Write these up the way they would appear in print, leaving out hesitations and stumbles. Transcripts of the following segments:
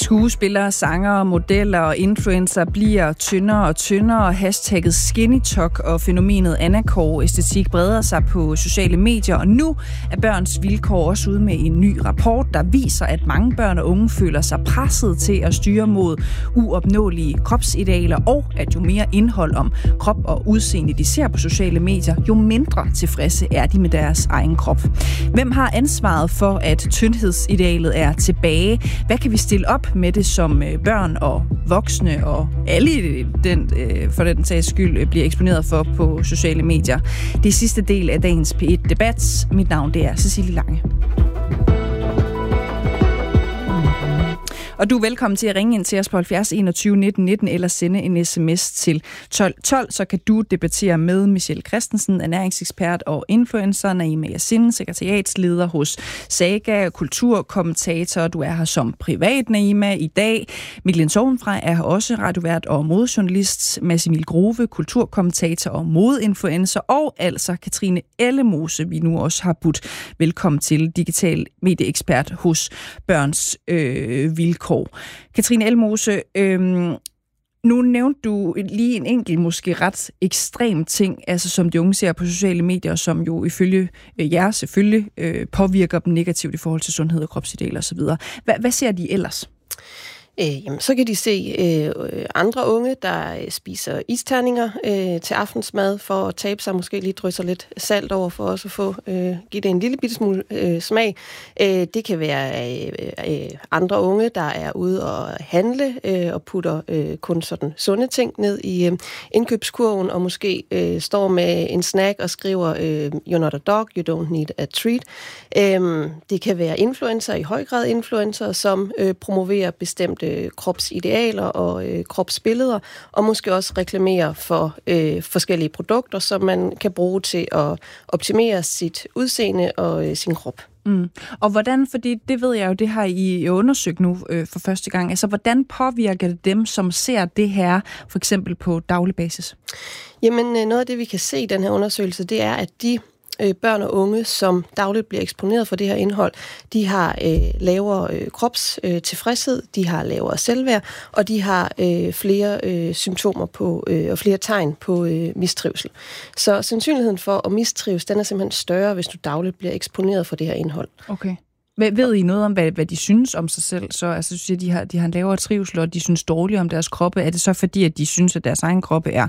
Skuespillere, sangere, modeller og influencer bliver tyndere og tyndere. Hashtagget skinnytalk og fænomenet anacore-æstetik breder sig på sociale medier. Og nu er Børns Vilkår også ude med en ny rapport, der viser, at mange børn og unge føler sig presset til at styre mod uopnåelige kropsidealer, og at jo mere indhold om krop og udseende de ser på sociale medier, jo mindre tilfredse er de med deres egen krop. Hvem har ansvaret for, at tyndhedsidealet er tilbage? Hvad kan vi stille op med det, som børn og voksne og alle for den sags skyld bliver eksponeret for på sociale medier? Det er sidste del af dagens P1-debat. Mit navn det er Cecilie Lange. Og du er velkommen til at ringe ind til os på 70 21 19 19 eller sende en sms til 12 12, så kan du debattere med Michelle Christensen, ernæringsekspert og influencer, Naima Yasin, sekretariatsleder hos Saga, kulturkommentator. Du er her som privat, Naima, i dag. Mikkel Sovenfrej er her også, radiovært og modejournalist. Mads Emil Grove, kulturkommentator og modeinfluencer. Og altså Katrine Ellemose, vi nu også har budt velkommen til, digital medieekspert hos Børns Vilkår. Katrine Elmose, nu nævnte du lige en enkelt, måske ret ekstrem ting, altså som de unge ser på sociale medier, som jo ifølge jer selvfølgelig påvirker dem negativt i forhold til sundhed og kropsidealer osv. Hvad ser de ellers? Jamen, så kan de se andre unge, der spiser isterninger til aftensmad for at tabe sig, måske lige drysser lidt salt over for også at få give det en lille bitte smule smag. Det kan være andre unge, der er ude og handle og putter kun sådan sunde ting ned i indkøbskurven, og måske står med en snack og skriver you're not a dog, you don't need a treat. Det kan være influencer, i høj grad influencer, som promoverer bestemte kropsidealer og kropsbilleder, og måske også reklamere for forskellige produkter, som man kan bruge til at optimere sit udseende og sin krop. Mm. Og hvordan, fordi det ved jeg jo, det har I undersøgt nu for første gang, altså hvordan påvirker det dem, som ser det her, for eksempel på daglig basis? Jamen noget af det, vi kan se i den her undersøgelse, det er, at de børn og unge, som dagligt bliver eksponeret for det her indhold, de har lavere kropstilfredshed, de har lavere selvværd, og de har flere symptomer på og flere tegn på mistrivsel. Så sandsynligheden for at mistrives, den er simpelthen større, hvis du dagligt bliver eksponeret for det her indhold. Okay. Ved I noget om, hvad de synes om sig selv? Så altså, du siger, de har en lavere trivsel, og de synes dårligt om deres kroppe. Er det så fordi, at de synes, at deres egen kroppe er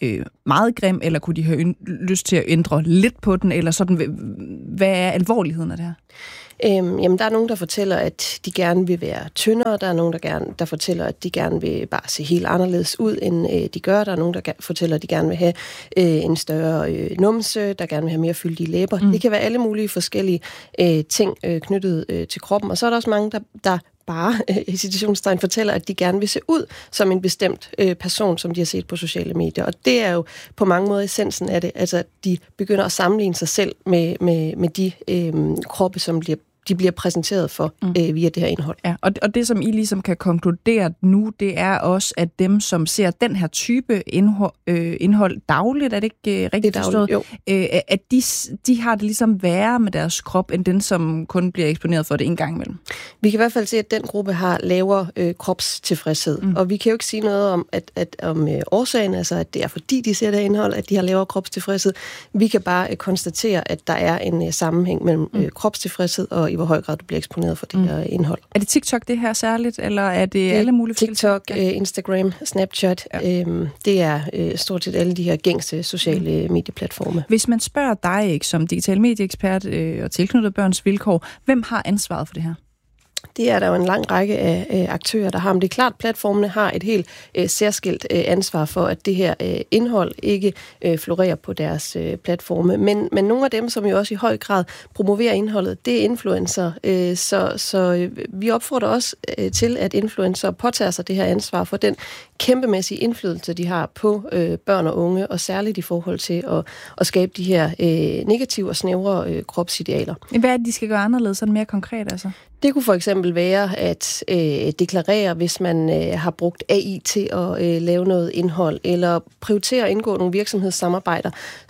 meget grim, eller kunne de have lyst til at ændre lidt på den, eller sådan? Hvad er alvorligheden af det her? Jamen, der er nogen, der fortæller, at de gerne vil være tyndere. Der er nogen, der fortæller, at de gerne vil bare se helt anderledes ud, end de gør. Der er nogen, der fortæller, at de gerne vil have en større numse, der gerne vil have mere fyldige læber. Det kan være alle mulige forskellige ting knyttet til kroppen. Og så er der også mange, der bare i citationstegn fortæller, at de gerne vil se ud som en bestemt person, som de har set på sociale medier. Og det er jo på mange måder essensen af det, altså at de begynder at sammenligne sig selv med de kroppe, som de bliver præsenteret for via det her indhold. Ja, og det, som I ligesom kan konkludere nu, det er også, at dem, som ser den her type indhold dagligt, er det ikke rigtigt forstået? At de har det ligesom værre med deres krop, end den, som kun bliver eksponeret for det en gang imellem. Vi kan i hvert fald se, at den gruppe har lavere kropstilfredshed. Og vi kan jo ikke sige noget om, om årsagen, altså at det er fordi, de ser det her indhold, at de har lavere kropstilfredshed. Vi kan bare konstatere, at der er en sammenhæng mellem kropstilfredshed og i hvor høj grad du bliver eksponeret for det her indhold. Er det TikTok det her særligt, eller er det alle mulige TikTok, Instagram, Snapchat, det er stort set alle de her gængse sociale medieplatforme. Hvis man spørger dig ikke som digital medieekspert og tilknyttet Børns Vilkår, hvem har ansvaret for det her? Det er der jo en lang række af aktører, der har. Men det er klart, at platformene har et helt særskilt ansvar for, at det her indhold ikke florerer på deres platforme. Men nogle af dem, som jo også i høj grad promoverer indholdet, det er influencer. Så vi opfordrer også til, at influencer påtager sig det her ansvar for den kæmpemæssige indflydelse, de har på børn og unge, og særligt i forhold til at skabe de her negative og snævre kropsidealer. Hvad er det, de skal gøre anderledes, sådan mere konkret altså? Det kunne for eksempel være at deklarere, hvis man har brugt AI til at lave noget indhold, eller prioritere at indgå nogle virksomhedssamarbejder,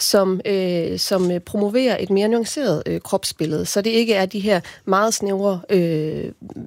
som promoverer et mere nuanceret kropsbillede, så det ikke er de her meget snævre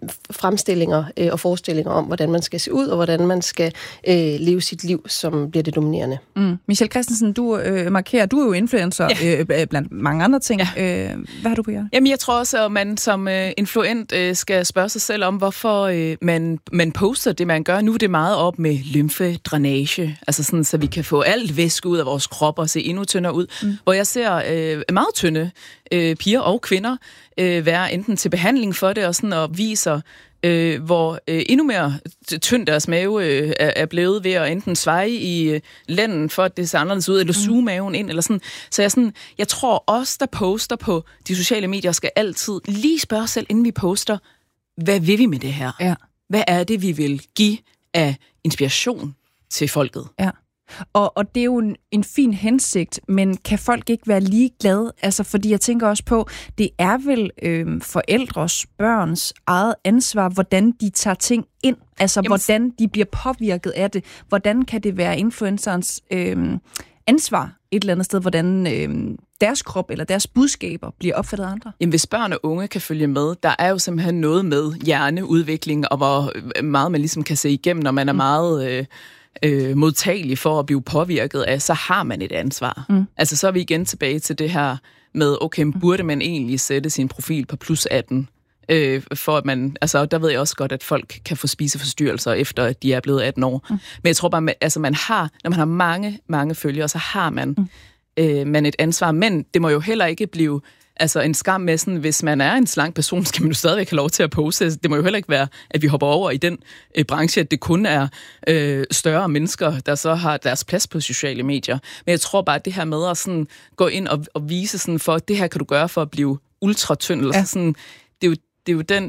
fremstillinger og forestillinger om, hvordan man skal se ud, og hvordan man skal leve sit liv, som bliver det dominerende. Michelle Christensen, du er jo influencer blandt mange andre ting. Ja. Hvad har du på jer? Jamen, jeg tror også, at man som influent skal spørge sig selv om, hvorfor man poster det, man gør. Nu er det meget op med lymfedrænage, altså sådan, så vi kan få alt væske ud af vores krop og se endnu tyndere ud. Hvor jeg ser meget tynde piger og kvinder være enten til behandling for det, og sådan og viser, hvor endnu mere tynd deres mave er blevet ved at enten sveje i lænden, for at det ser anderledes ud, eller suge maven ind, eller sådan. Så jeg tror også, der poster på de sociale medier, skal altid lige spørge os selv, inden vi poster, hvad vil vi med det her? Ja. Hvad er det, vi vil give af inspiration til folket? Ja. Og det er jo en fin hensigt, men kan folk ikke være ligeglade? Altså, fordi jeg tænker også på, det er vel forældres, børns eget ansvar, hvordan de tager ting ind. Altså, hvordan de bliver påvirket af det. Hvordan kan det være influencerens ansvar et eller andet sted, hvordan deres krop eller deres budskaber bliver opfattet af andre? Jamen, hvis børn og unge kan følge med, der er jo simpelthen noget med hjerneudvikling, og hvor meget man ligesom kan se igennem, når man er meget modtagelig for at blive påvirket af, så har man et ansvar. Altså, så er vi igen tilbage til det her med, okay, burde man egentlig sætte sin profil på plus 18? For at man, altså, der ved jeg også godt, at folk kan få spiseforstyrrelser, efter at de er blevet 18 år. Men jeg tror bare, man har, når man har mange følgere, så har man et ansvar. Men det må jo heller ikke blive en skam med sådan, hvis man er en slank person, skal man jo stadigvæk have lov til at poste. Det må jo heller ikke være, at vi hopper over i den branche, at det kun er større mennesker, der så har deres plads på sociale medier. Men jeg tror bare, at det her med at sådan gå ind og vise sådan, for det her kan du gøre for at blive ultratynd, eller sådan, det er jo den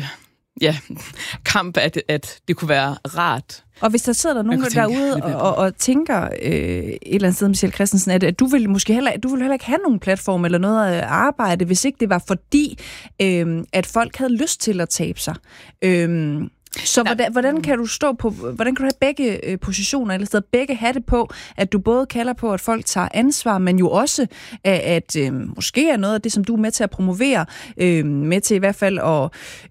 kamp, at det kunne være rart. Og hvis der sidder nogen derude og tænker et eller andet sted, Michelle Christensen, at du vil måske heller ikke have nogen platform eller noget at arbejde, hvis ikke det var fordi, at folk havde lyst til at tabe sig. Så hvordan kan du hvordan kan du have begge positioner, eller stedet begge hatte på, at du både kalder på, at folk tager ansvar, men jo også, at måske er noget af det, som du er med til at promovere, med til i hvert fald at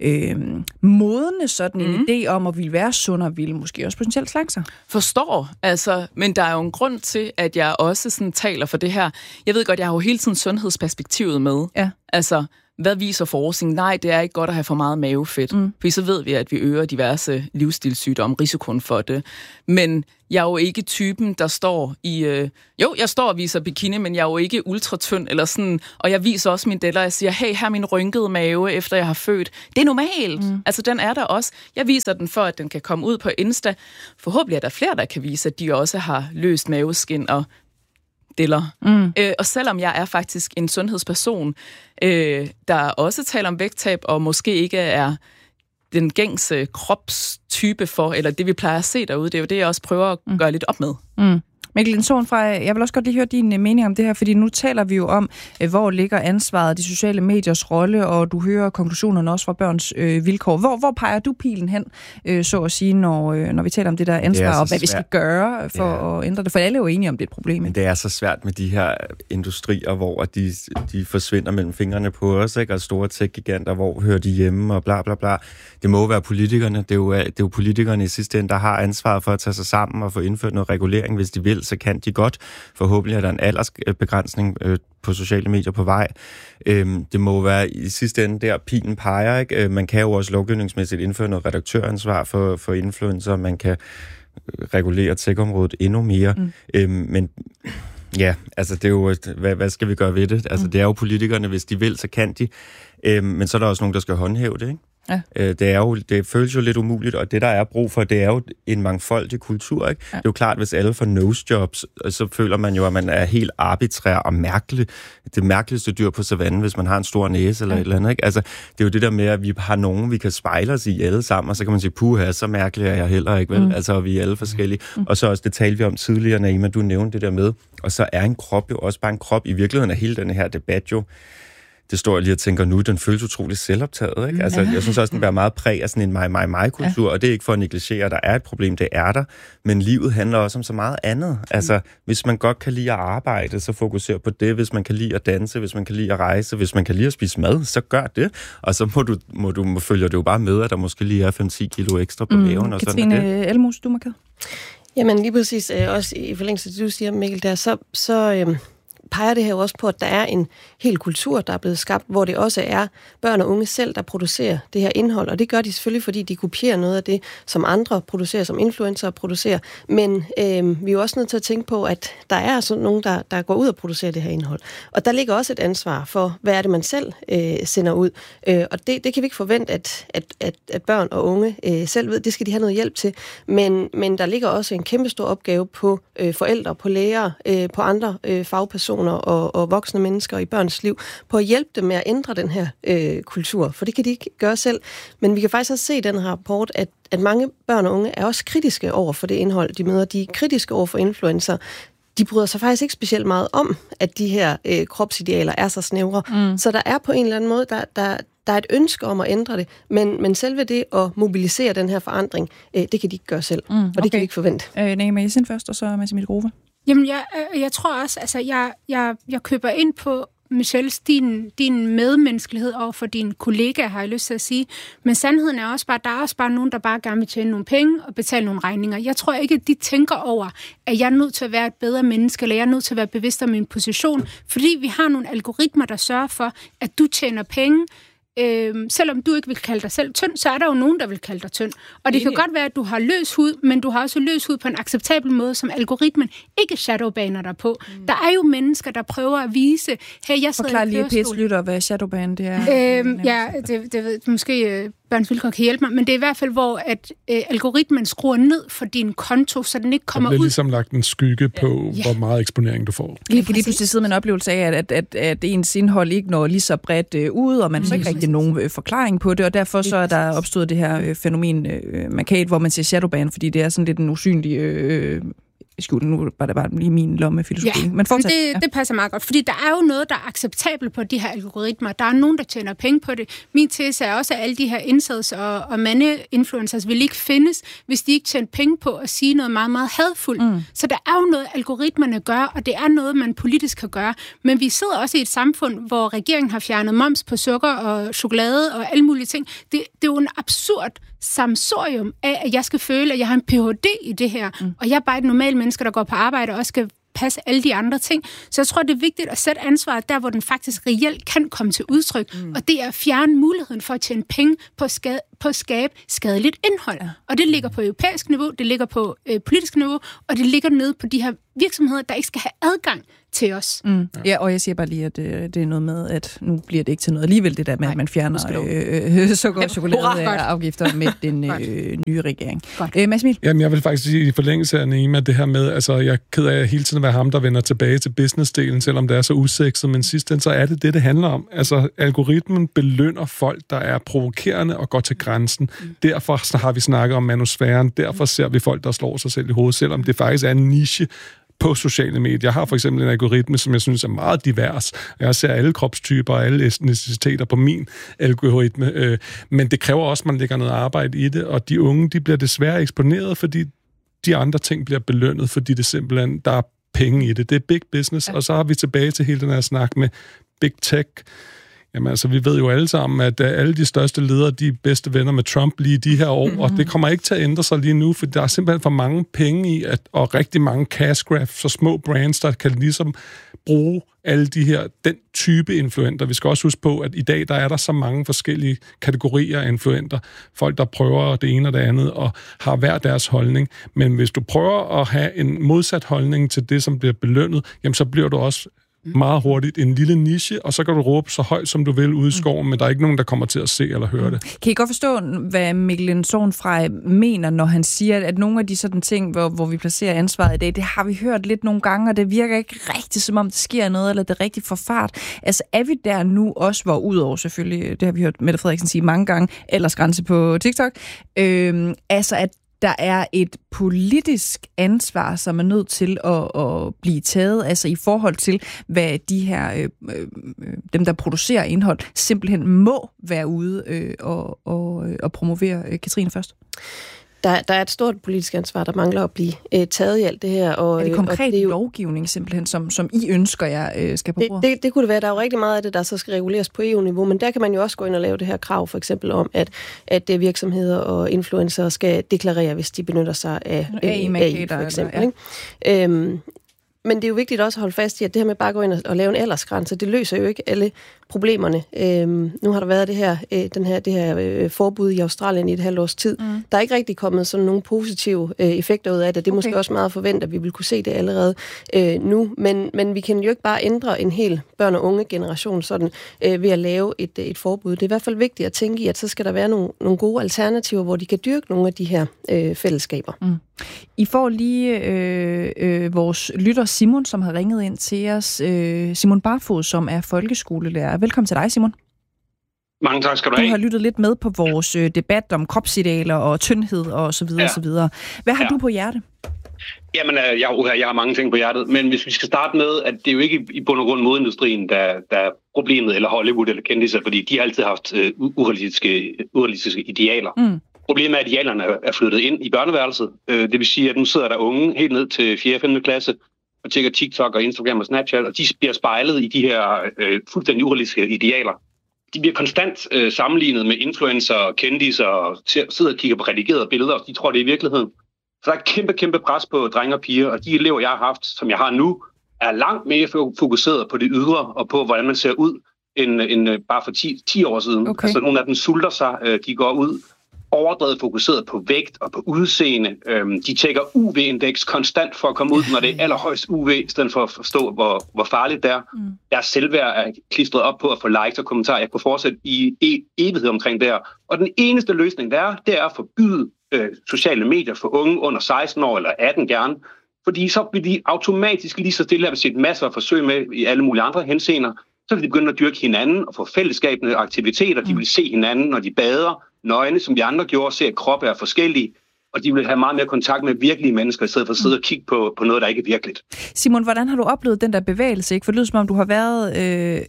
modne sådan en idé om at ville være sund og ville måske også potentielt slanke sig. Forstår, men der er jo en grund til, at jeg også sådan taler for det her. Jeg ved godt, jeg har jo hele tiden sundhedsperspektivet med. Ja. Altså, hvad viser forskning? Nej, det er ikke godt at have for meget mavefedt. For så ved vi, at vi øger diverse livsstilssygdomme, risikoen for det. Men jeg er jo ikke typen, der står i... jeg står og viser bikini, men jeg er jo ikke ultratynd eller sådan. Og jeg viser også min datter, og jeg siger, hey, her er min rynkede mave, efter jeg har født. Det er normalt. Altså, den er der også. Jeg viser den for, at den kan komme ud på Insta. Forhåbentlig er der flere, der kan vise, at de også har løst maveskin og deler. Og selvom jeg er faktisk en sundhedsperson, der også taler om vægttab, og måske ikke er den gængse kropstype for, eller det vi plejer at se derude, det er jo det, jeg også prøver at gøre lidt op med. Mikkel Lindson fra, jeg vil også godt lige høre din mening om det her, fordi nu taler vi jo om, hvor ligger ansvaret, de sociale mediers rolle, og du hører konklusionerne også fra børns vilkår. Hvor peger du pilen hen, så at sige, når vi taler om det der ansvar, og hvad vi skal gøre for at ændre det? For alle er jo enige om, det er et problem. Men det er så svært med de her industrier, hvor de forsvinder mellem fingrene på os, ikke? Og store tech-giganter, hvor hører de hjemme, og bla bla bla. Det må være politikerne. Det er jo politikerne i sidste ende, der har ansvaret for at tage sig sammen og få indført noget regulering, hvis de vil, så kan de godt. Forhåbentlig er der en aldersbegrænsning på sociale medier på vej. Det må være i sidste ende der, pilen peger, ikke? Man kan jo også lovgivningsmæssigt indføre noget redaktøransvar for influencer. Man kan regulere tech-området endnu mere. Men ja, altså det er jo, hvad skal vi gøre ved det? Altså det er jo politikerne, hvis de vil, så kan de. Men så er der også nogen, der skal håndhæve det, ikke? Ja. Det føles jo lidt umuligt, og det, der er brug for, det er jo en mangfoldig kultur, ikke? Ja. Det er jo klart, hvis alle får nosejobs, så føler man jo, at man er helt arbitrær og mærkelig. Det mærkeligste dyr på savannen, hvis man har en stor næse eller et eller andet, ikke? Altså, det er jo det der med, at vi har nogen, vi kan spejle os i alle sammen, og så kan man sige, puha, så mærkelig er jeg heller ikke, vel? Altså, vi er alle forskellige. Og så også, det talte vi om tidligere, Naima, du nævnte det der med, og så er en krop jo også bare en krop. I virkeligheden er hele den her debat jo, det står jeg lige og tænker nu, den føles utroligt selvoptaget, ikke? Altså, jeg synes også, den bærer meget præg af sådan en mig-kultur, og det er ikke for at negligere, der er et problem, det er der, men livet handler også om så meget andet. Altså, hvis man godt kan lide at arbejde, så fokuser på det. Hvis man kan lide at danse, hvis man kan lide at rejse, hvis man kan lide at spise mad, så gør det. Og så følger det jo bare med, at der måske lige er 5-10 kilo ekstra på maven. Og Katrine sådan det. Elmos, du marked. Jamen lige præcis, også i forlængelse af det, du siger, Mikkel, der, så peger det her jo også på, at der er en hel kultur, der er blevet skabt, hvor det også er børn og unge selv, der producerer det her indhold. Og det gør de selvfølgelig, fordi de kopierer noget af det, som andre producerer, som influencer producerer. Men vi er jo også nødt til at tænke på, at der er altså nogen, der går ud og producerer det her indhold. Og der ligger også et ansvar for, hvad er det, man selv sender ud. Og det kan vi ikke forvente, at børn og unge selv ved. Det skal de have noget hjælp til. Men der ligger også en kæmpe stor opgave på forældre, på lærere, på andre fagpersoner, og voksne mennesker i børns liv, på at hjælpe dem med at ændre den her kultur, for det kan de ikke gøre selv. Men vi kan faktisk også se i den her rapport, at mange børn og unge er også kritiske over for det indhold, de møder. De er kritiske over for influencer. De bryder sig faktisk ikke specielt meget om, at de her kropsidealer er så snævre. Så der er på en eller anden måde, der er et ønske om at ændre det, men selve det at mobilisere den her forandring, det kan de ikke gøre selv, og det kan vi ikke forvente. Naima Yasin først, og så Massimil Grove. Jamen, jeg tror også, altså, jeg køber ind på Michelles, din medmenneskelighed over for dine kollegaer, har jeg lyst til at sige. Men sandheden er også bare, der er også bare nogen, der bare gerne vil tjene nogle penge og betale nogle regninger. Jeg tror ikke, at de tænker over, at jeg er nødt til at være et bedre menneske, eller jeg er nødt til at være bevidst om min position, fordi vi har nogle algoritmer, der sørger for, at du tjener penge. Selvom du ikke vil kalde dig selv tynd, så er der jo nogen, der vil kalde dig tynd. Og det kan godt være, at du har løs hud, men du har også løs hud på en acceptabel måde, som algoritmen ikke shadowbaner dig på. Der er jo mennesker, der prøver at vise, hey, jeg sidder Forklar i lige P1's lytter, hvad shadowban det er. Ja, det ved måske Børns Vilkår kan hjælpe mig, men det er i hvert fald, hvor at algoritmen skruer ned for din konto, så den ikke kommer ud. Der bliver ligesom lagt en skygge på, hvor meget eksponering du får. Lige pludselig sidder med en oplevelse af, at ens indhold ikke når lige så bredt ud, og man så ikke rigtig nogen forklaring på det, og derfor så er der opstået det her fænomen markat, hvor man siger shadowban, fordi det er sådan lidt en usynlig nu var det bare lige min lommefilosofi. Ja, men det passer meget godt, fordi der er jo noget, der er acceptabelt på de her algoritmer. Der er nogen, der tjener penge på det. Min tese er også, at alle de her indsats og mande-influencers vil ikke findes, hvis de ikke tjener penge på at sige noget meget, meget hadfuldt. Så der er jo noget, algoritmerne gør, og det er noget, man politisk kan gøre. Men vi sidder også i et samfund, hvor regeringen har fjernet moms på sukker og chokolade og alle mulige ting. Det er jo en absurd samsorium af, at jeg skal føle, at jeg har en Ph.D. i det her, og jeg er bare et normalt menneske, der går på arbejde og også skal passe alle de andre ting. Så jeg tror, det er vigtigt at sætte ansvaret der, hvor den faktisk reelt kan komme til udtryk, og det er at fjerne muligheden for at tjene penge på at skabe skadeligt indhold. Og det ligger på europæisk niveau, det ligger på politisk niveau, og det ligger nede på de her virksomheder, der ikke skal have adgang til os. Ja, og jeg siger bare lige, at det er noget med, at nu bliver det ikke til noget alligevel, det der med, at man fjerner sukker og chokoladeafgifter med den nye regering. Massimil? Jamen, jeg vil faktisk sige i forlængelse af Naima, det her med, altså jeg er ked af hele tiden at være ham, der vender tilbage til businessdelen, selvom det er så usekset, men sidst så er det handler om. Altså, algoritmen belønner folk, der er provokerende og går til grænsen. Derfor har vi snakket om manusfæren, derfor ser vi folk, der slår sig selv i hovedet, selvom det faktisk er en niche på sociale medier. Jeg har for eksempel en algoritme, som jeg synes er meget divers. Jeg ser alle kropstyper og alle etniciteter på min algoritme. Men det kræver også, at man lægger noget arbejde i det, og de unge, de bliver desværre eksponeret, fordi de andre ting bliver belønnet, fordi det simpelthen, der er penge i det. Det er big business, og så har vi tilbage til hele den her snak med big tech. Jamen altså, vi ved jo alle sammen, at alle de største ledere, de er bedste venner med Trump lige de her år, og det kommer ikke til at ændre sig lige nu, for der er simpelthen for mange penge i, og rigtig mange cash grabs for små brands, der kan ligesom bruge alle den type influenter. Vi skal også huske på, at i dag, der er der så mange forskellige kategorier af influenter. Folk, der prøver det ene og det andet, og har hver deres holdning. Men hvis du prøver at have en modsat holdning til det, som bliver belønnet, jamen så bliver du også meget hurtigt en lille niche, og så kan du råbe så højt, som du vil ude i skoven, men der er ikke nogen, der kommer til at se eller høre det. Kan I godt forstå, hvad Mikkel Sorgenfrey mener, når han siger, at nogle af de sådan ting, hvor vi placerer ansvaret i dag, det har vi hørt lidt nogle gange, og det virker ikke rigtigt, som om det sker noget, eller det er rigtig for fart. Altså er vi der nu også, hvor udover selvfølgelig, det har vi hørt Mette Frederiksen sige mange gange, aldersgrænse på TikTok, altså at der er et politisk ansvar, som er nødt til at blive taget, altså i forhold til, hvad de her, dem der producerer indhold, simpelthen må være ude og promovere. Katrine først. Der er et stort politisk ansvar, der mangler at blive taget i alt det her. Og, er det konkret det er jo, lovgivning simpelthen, som I ønsker, jeg skal på bordet? Det kunne det være. Der er jo rigtig meget af det, der så skal reguleres på EU-niveau, men der kan man jo også gå ind og lave det her krav, for eksempel om, at virksomheder og influencer skal deklarere, hvis de benytter sig af AI, for eksempel. Ja. Men det er jo vigtigt også at holde fast i, at det her med bare at gå ind og lave en aldersgrænse, det løser jo ikke alle problemerne. Nu har der været det her forbud i Australien i et halvt års tid. Der er ikke rigtig kommet sådan nogle positive effekter ud af det. Det er måske også meget forventet, at vi vil kunne se det allerede nu. Men vi kan jo ikke bare ændre en hel børn- og unge generation sådan, ved at lave et forbud. Det er i hvert fald vigtigt at tænke i, at så skal der være nogle gode alternativer, hvor de kan dyrke nogle af de her fællesskaber. I får lige vores lytter Simon, som har ringet ind til os. Simon Barfod, som er folkeskolelærer. Velkommen til dig, Simon. Mange tak skal du have. Du har lyttet lidt med på vores debat om kropsidealer og tyndhed og så videre, og så videre. Hvad har du på hjerte? Jamen, jeg har mange ting på hjertet, men hvis vi skal starte med, at det er jo ikke i bund og grund modeindustrien, der er problemet, eller Hollywood eller kendiser, fordi de har altid haft urealistiske idealer. Problemet er, at idealerne er flyttet ind i børneværelset. Det vil sige, at nu sidder der unge helt ned til 4. og 5. klasse og tjekker TikTok og Instagram og Snapchat, og de bliver spejlet i de her fuldstændig urealistiske idealer. De bliver konstant sammenlignet med influencer og kendiser og sidder og kigger på redigerede billeder, og de tror, det er i virkeligheden. Så der er et kæmpe pres på drenge og piger, og de elever, jeg har haft, som jeg har nu, er langt mere fokuseret på det ydre og på, hvordan man ser ud, end bare for 10 år siden. Okay. Altså nogle af dem sulter sig, de går ud overdrevet fokuseret på vægt og på udseende. De tjekker UV-indeks konstant for at komme ud, når det er allerhøjst UV, i stedet for at forstå, hvor farligt det er. Deres selvværd er klistret op på at få likes og kommentarer. Jeg kunne fortsætte i evighed omkring det her. Og den eneste løsning, det er at forbyde sociale medier for unge under 16 år eller 18 gerne. Fordi så vil de automatisk lige så stille have set masser af forsøg med i alle mulige andre henseender. Så vil de begynde at dyrke hinanden og få fællesskabende aktiviteter. De vil se hinanden, når de bader nøgne, som de andre gjorde, se, at kroppe er forskellige, og de vil have meget mere kontakt med virkelige mennesker, i stedet for at sidde og kigge på noget, der ikke er virkeligt. Simon, hvordan har du oplevet den der bevægelse? Ikke? For det lyder som om, du har været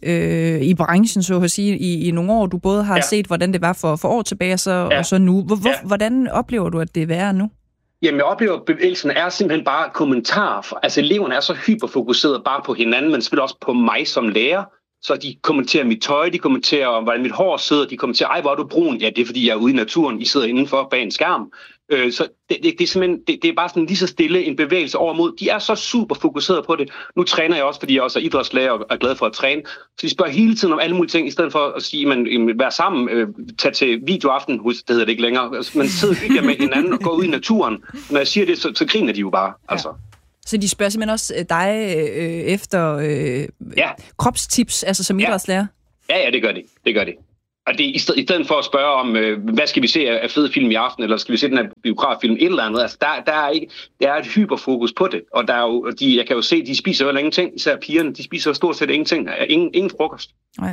i branchen, så at sige, i nogle år. Du både har set, hvordan det var for år tilbage, og så nu. Hvordan oplever du, at det er værre nu? Jamen, jeg oplever, at bevægelsen er simpelthen bare kommentarer. Altså, eleverne er så hyperfokuseret bare på hinanden, men selvfølgelig også på mig som lærer. Så de kommenterer mit tøj, de kommenterer, hvordan mit hår sidder, de kommenterer, ej, hvor er du brun? Ja, det er, fordi jeg er ude i naturen, I sidder indenfor bag en skærm. Så det er simpelthen, det er bare sådan lige så stille en bevægelse over mod. De er så super fokuseret på det. Nu træner jeg også, fordi jeg også er idrætslærer og er glad for at træne. Så de spørger hele tiden om alle mulige ting, i stedet for at sige, vær sammen, tag til videoaften, det hedder det ikke længere. Man sidder og hygger med hinanden og går ud i naturen. Når jeg siger det, så griner de jo bare, altså. Så de spørger simpelthen også dig efter kropstips, altså som idrætslærer? Ja, det gør de. Og det er i stedet for at spørge om, hvad skal vi se af fed film i aften, eller skal vi se den her biograffilm, et eller andet. Altså, der er et hyperfokus på det. Og der er jo, jeg kan jo se, de spiser jo ingenting, især pigerne, de spiser stort set ingenting, ingen frokost. Nej.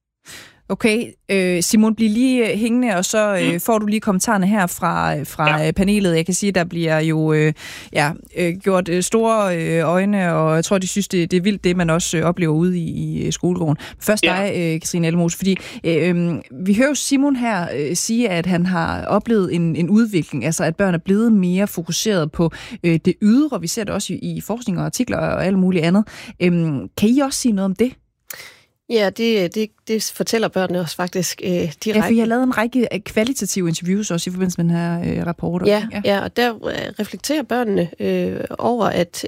Okay, Simon, bliv lige hængende, og så får du lige kommentarerne her fra panelet. Jeg kan sige, at der bliver jo gjort store øjne, og jeg tror, de synes, det er vildt, det man også oplever ude i skolegården. Først dig, Katrine Elmos, fordi vi hører jo Simon her sige, at han har oplevet en udvikling, altså at børn er blevet mere fokuseret på det ydre. Vi ser det også i forskning og artikler og alt muligt andet. Kan I også sige noget om det? Ja, det fortæller børnene også faktisk direkte. Ja, for jeg har lavet en række kvalitative interviews også i forbindelse med den her rapport. Ja, og der reflekterer børnene over, at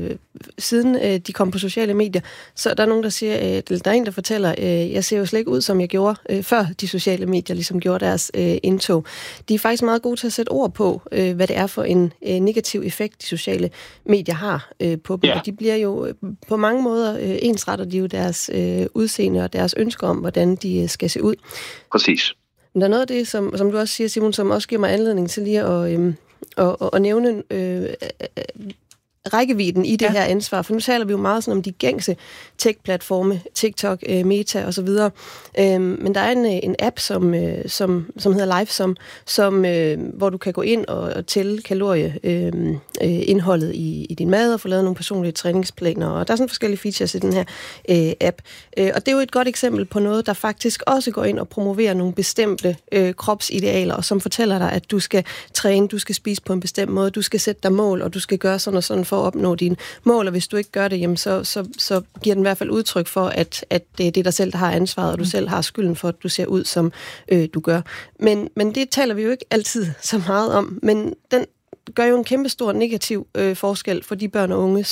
siden de kom på sociale medier, så er der nogen, der siger, der er en, der fortæller, jeg ser jo slet ikke ud, som jeg gjorde, før de sociale medier ligesom gjorde deres indtog. De er faktisk meget gode til at sætte ord på, hvad det er for en negativ effekt, de sociale medier har på dem. Og de bliver jo på mange måder ensretter de jo deres udseende og deres ønsker om, hvordan de skal se ud. Præcis. Men der er noget af det, som du også siger, Simon, som også giver mig anledning til lige at nævne rækkevidden i det her ansvar, for nu taler vi jo meget sådan om de gængse tech-platforme, TikTok, Meta osv., men der er en app, som hedder Livesom, hvor du kan gå ind og tælle kalorieindholdet i din mad og få lavet nogle personlige træningsplaner, og der er sådan forskellige features i den her app. Og det er jo et godt eksempel på noget, der faktisk også går ind og promoverer nogle bestemte kropsidealer, og som fortæller dig, at du skal træne, du skal spise på en bestemt måde, du skal sætte dig mål, og du skal gøre sådan og sådan for at opnå dine mål, og hvis du ikke gør det, jamen så giver den i hvert fald udtryk for, at det er dig selv, der har ansvaret, og du selv har skylden for, at du ser ud, som du gør. Men det taler vi jo ikke altid så meget om, men den gør jo en kæmpe stor negativ forskel for de børn og unge,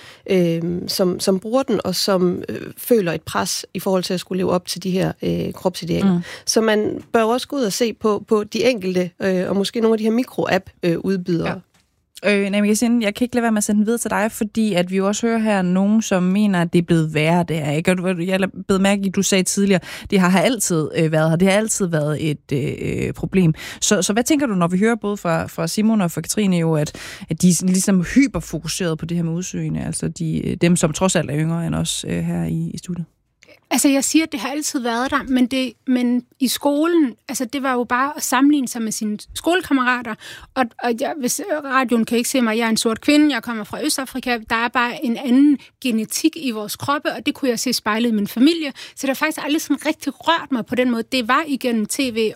som bruger den, og som føler et pres i forhold til at skulle leve op til de her kropsidealer. Så man bør også gå ud og se på de enkelte, og måske nogle af de her mikro-app-udbydere. Ja. Jeg kan ikke lade være med at sende den videre til dig, fordi at vi også hører her nogen, som mener, at det er blevet værre der, ikke? Og jeg bed mærke i, du sagde tidligere, det har altid været her, det har altid været et problem. Så hvad tænker du, når vi hører både fra Simon og fra Katrine jo, at de er ligesom hyperfokuseret på det her med udsøgende, altså dem, som trods alt er yngre end os her i studiet? Altså, jeg siger, at det har altid været der, men i skolen, altså, det var jo bare at sammenligne sig med sine skolekammerater, og hvis radioen kan ikke se mig, jeg er en sort kvinde, jeg kommer fra Østafrika, der er bare en anden genetik i vores kroppe, og det kunne jeg se spejlet i min familie, så det har faktisk aldrig sådan rigtig rørt mig på den måde. Det var igennem tv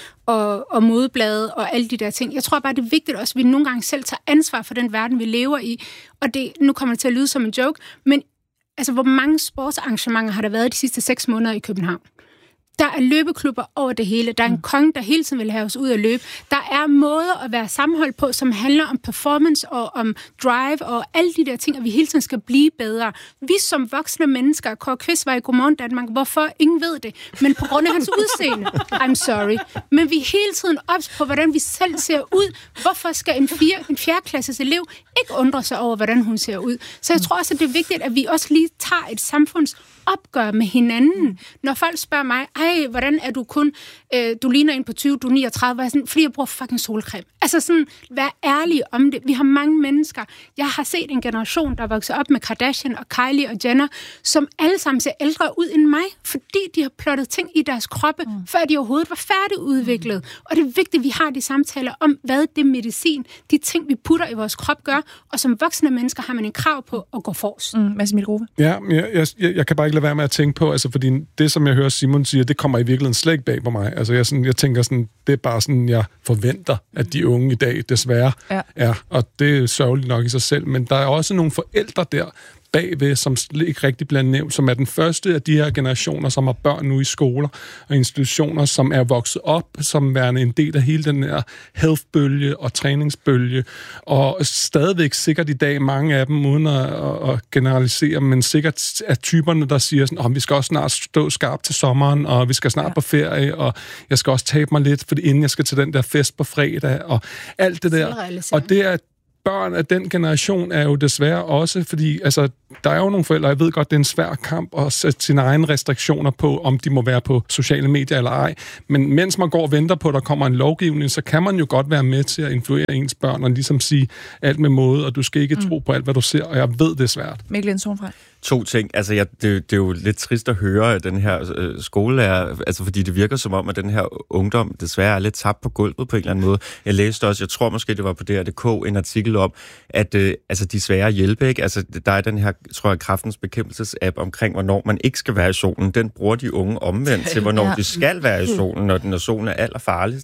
og modeblade og alle de der ting. Jeg tror bare, det er vigtigt også, at vi nogle gange selv tager ansvar for den verden, vi lever i, og nu kommer det til at lyde som en joke, men altså, hvor mange sportsarrangementer har der været de sidste 6 måneder i København? Der er løbeklubber over det hele. Der er en konge, der hele tiden vil have os ud at løbe. Der er måder at være sammenholdt på, som handler om performance og om drive og alle de der ting, at vi hele tiden skal blive bedre. Vi som voksne mennesker, Kåre Kvist var i Godmorgen Danmark, hvorfor? Ingen ved det. Men på grund af hans udseende, I'm sorry. Men vi er hele tiden ops på, hvordan vi selv ser ud. Hvorfor skal en 4. klasses elev ikke undre sig over, hvordan hun ser ud? Så jeg tror også, at det er vigtigt, at vi også lige tager et samfundsopgør med hinanden. Når folk spørger mig, hvordan er du kun, du ligner en på 20, du er 39, fordi jeg bruger fucking solcreme. Altså sådan, vær ærlig om det. Vi har mange mennesker. Jeg har set en generation, der vokser op med Kardashian og Kylie og Jenner, som alle sammen ser ældre ud end mig, fordi de har plottet ting i deres kroppe, før de overhovedet var færdigudviklet. Og det er vigtigt, at vi har de samtaler om, hvad det medicin, de ting, vi putter i vores krop gør, og som voksne mennesker har man en krav på at gå forrest. Mads Emil Grove? Ja, jeg kan bare ikke lade være med at tænke på, altså fordi det, som jeg hører Simon siger, det kommer i virkeligheden slet ikke bag på mig. Altså jeg tænker sådan, det er bare sådan, jeg forventer, at de unge i dag desværre er. Og det er sørgeligt nok i sig selv. Men der er også nogle forældre der bagved, som ikke rigtig bliver nævnt, som er den første af de her generationer, som har børn nu i skoler og institutioner, som er vokset op, som værende en del af hele den her health-bølge og træningsbølge, og stadigvæk sikkert i dag, mange af dem, uden at generalisere, men sikkert er typerne, der siger sådan, vi skal også snart stå skarpt til sommeren, og vi skal snart på ferie, og jeg skal også tabe mig lidt, fordi inden jeg skal til den der fest på fredag, og alt det der. Og det er børn af den generation er jo desværre også, fordi altså, der er jo nogle forældre, jeg ved godt, det er en svær kamp at sætte sine egne restriktioner på, om de må være på sociale medier eller ej. Men mens man går og venter på, at der kommer en lovgivning, så kan man jo godt være med til at influere ens børn og ligesom sige alt med måde, og du skal ikke tro på alt, hvad du ser, og jeg ved, det er svært. Mikkel Lindstrøm. 2 ting. Altså, det er jo lidt trist at høre, at den her skolelærer, altså fordi det virker som om, at den her ungdom desværre er lidt tabt på gulvet på en eller anden måde. Jeg læste også, jeg tror måske, det var på DR.dk, en artikel om, at altså, de svære hjælpe, ikke? Altså, der er den her, tror jeg, Kræftens Bekæmpelses-app omkring, hvornår man ikke skal være i solen. Den bruger de unge omvendt til, hvornår de skal være i solen, når solen er allerfarligst,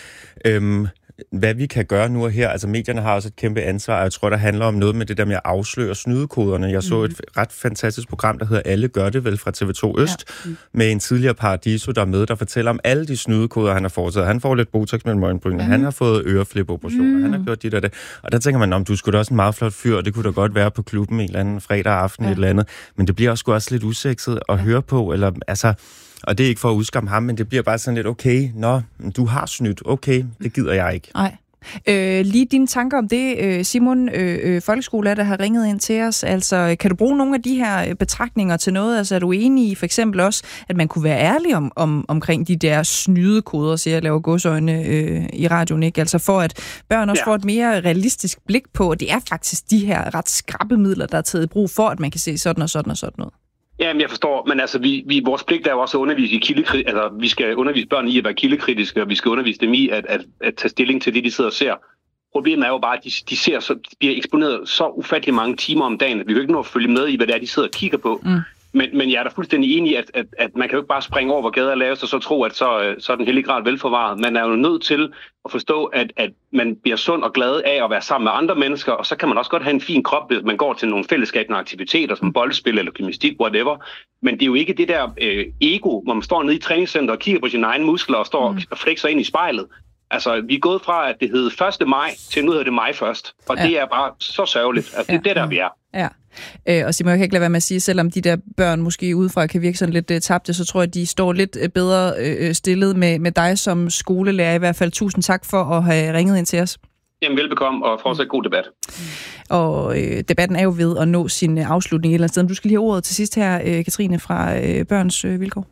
ikke? Hvad vi kan gøre nu og her, altså medierne har også et kæmpe ansvar, og jeg tror, der handler om noget med det der med at afsløre snydekoderne. Jeg så et ret fantastisk program, der hedder Alle gør det vel fra TV2 Øst, med en tidligere Paradiso, der er med, der fortæller om alle de snydekoder, han har foretaget. Han får lidt botox mellem øjenbrynene, han har fået øreflip-operationer, han har gjort dit og det. Og der tænker man, om du skulle da også en meget flot fyr, og det kunne da godt være på klubben en eller anden fredag aften, et eller andet. Men det bliver også lidt usekset at høre på, eller altså. Og det er ikke for at udskamme ham, men det bliver bare sådan lidt, okay, du har snydt, okay, det gider jeg ikke. Nej. Lige dine tanker om det, Simon, folkeskolelærer, der har ringet ind til os. Altså, kan du bruge nogle af de her betragtninger til noget? Altså, er du enig i for eksempel også, at man kunne være ærlig omkring de der snydekoder, siger jeg laver godsøjne i radioen, ikke? Altså for at børn også får et mere realistisk blik på, at det er faktisk de her ret skrappe midler, der er taget i brug for, at man kan se sådan og sådan og sådan noget. Jamen, jeg forstår, men altså, vores pligt er jo også at undervise i kildekritik. Altså, vi skal undervise børn i at være kildekritiske, og vi skal undervise dem i at tage stilling til det, de sidder og ser. Problemet er jo bare, at de bliver eksponeret så ufattelig mange timer om dagen, at vi kan ikke nå at følge med i, hvad det er, de sidder og kigger på. Men jeg er da fuldstændig enig i, at man kan jo ikke bare springe over, hvor gader laves, og så tro, at så er den hellige grad velforvaret. Man er jo nødt til at forstå, at man bliver sund og glad af at være sammen med andre mennesker, og så kan man også godt have en fin krop, hvis man går til nogle fællesskabende aktiviteter, som boldspil eller gymnastik, whatever. Men det er jo ikke det der ego, hvor man står nede i træningscenter og kigger på sine egne muskler og står og flexer ind i spejlet. Altså, vi er gået fra, at det hed 1. maj, til nu hedder det maj først. Og det er bare så sørgeligt. Altså, det er det, der vi er. Ja. Og Simon, jeg kan ikke lade være med at sige, selvom de der børn måske udefra kan virke sådan lidt tabte, så tror jeg, at de står lidt bedre stillet med dig som skolelærer. I hvert fald tusind tak for at have ringet ind til os. Jamen, velbekomme, og fortsat god debat. Og debatten er jo ved at nå sin afslutning et eller andet sted. Du skal lige have ordet til sidst her, Katrine, fra Børns Vilkår.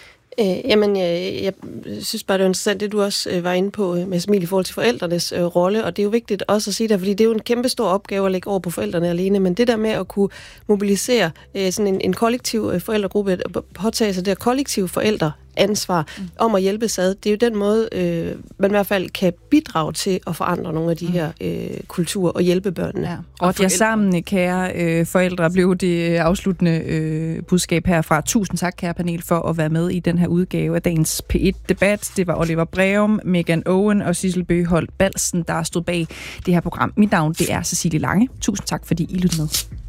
Jeg synes bare, det er interessant, det du også var inde på med Smil i forhold til forældrenes rolle, og det er jo vigtigt også at sige der, fordi det er jo en kæmpe stor opgave at lægge over på forældrene alene, men det der med at kunne mobilisere sådan en kollektiv forældregruppe, påtage sig det kollektive forældreansvar om at hjælpe ad, det er jo den måde, man i hvert fald kan bidrage til at forandre nogle af de her kulturer og hjælpe børnene. Ja. Og de er sammen, kære forældre, blev det afsluttende budskab herfra. Tusind tak, kære panel, for at være med i den her udgave af dagens P1-debat. Det var Oliver Breum, Megan Owen og Sissel Bøgeholt Balsen, der stod bag det her program. Mit navn, det er Cecilie Lange. Tusind tak, fordi I lyttede med.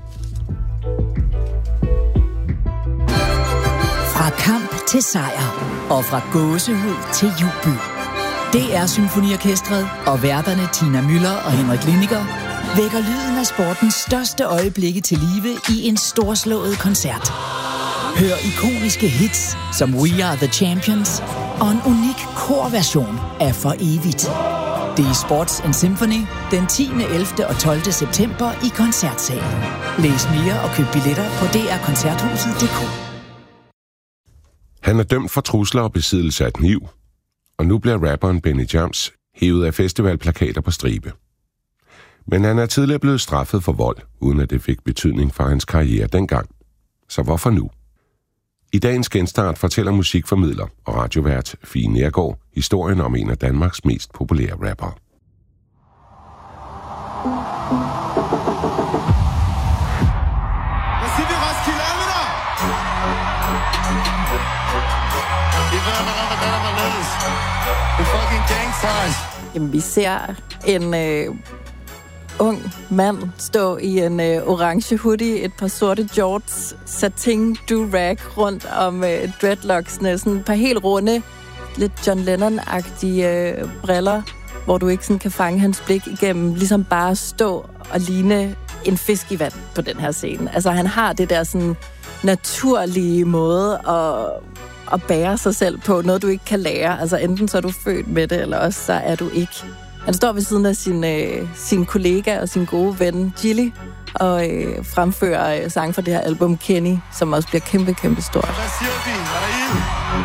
Fra kamp til sejr og fra gåsehud til jubel. Det er Symfoniorkestret og værterne Tina Müller og Henrik Lindiger vækker lyden af sportens største øjeblikke til live i en storslået koncert. Hør ikoniske hits som We Are The Champions og en unik korversion af For Evigt. Det er Sports & Symphony den 10., 11. og 12. september i Koncertsalen. Læs mere og køb billetter på drkoncerthuset.dk. Han er dømt for trusler og besiddelse af kniv, og nu bliver rapperen Benny Jams hævet af festivalplakater på stribe. Men han er tidligere blevet straffet for vold, uden at det fik betydning for hans karriere dengang. Så hvorfor nu? I dagens genstart fortæller musikformidler og radiovært Fie Neergaard historien om en af Danmarks mest populære rappere. Jamen, vi ser en ung mand stå i en orange hoodie, et par sorte jorts, satin do-rag rundt om dreadlocksene, sådan et par helt runde, lidt John Lennon-agtige briller, hvor du ikke sådan kan fange hans blik igennem, ligesom bare stå og ligne en fisk i vand på den her scene. Altså, han har det der sådan naturlige måde at bære sig selv på, noget du ikke kan lære. Altså, enten så er du født med det, eller også så er du ikke. Han står ved siden af sin kollega og sin gode ven, Gilly, og fremfører sang fra det her album Kenny, som også bliver kæmpe, kæmpe stort.